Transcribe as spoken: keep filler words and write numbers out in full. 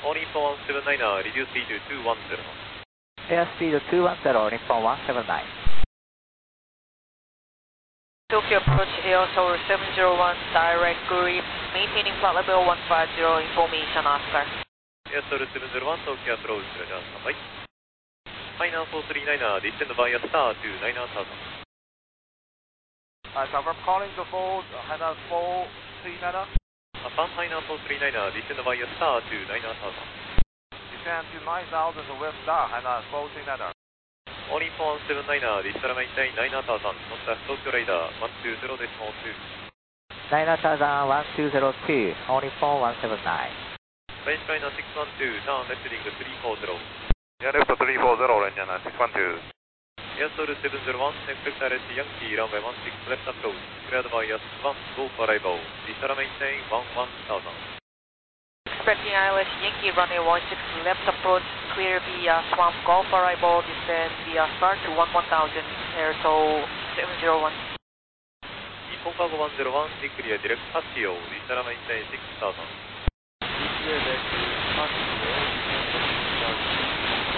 All Nippon one seven nine, reduce speed to two one zero. Airspeed two one zero, Nippon one seven nine. Tokyo approach Air Seoul seven zero one, direct grip, maintaining flight level one five zero, information Oscar. Air Seoul seven zero one, Tokyo approach, Roger, standby. Final four three nine, descend via star to nine thousand. Uh, confirm calling the four, Hana four three nine. Upon final four three nine, descend via star to nine thousand. Descend to nine thousand with star, Hana four three nine. All Nippon one seven nine, digital maintain nine thousand, contact Tokyo radar one two zero decimal two. nine thousand one two zero two, All Nippon one seven nine. Range liner six one two, turn left heading three four zero. Yeah, left three four zero, range liner six one two. Air Seoul seven zero one, expect R S Yankee, runway one six left approach, cleared by S one, go for arrival, digital maintain one one thousand. Expecting I L S Yankee runway one six left approach, clear via Swamp Golf arrival, descend via start to one one thousand, Air Seoul seven zero one. Nippon Cargo one zero one, clear direct taxi, digital maintain six thousand. Clear direct taxi,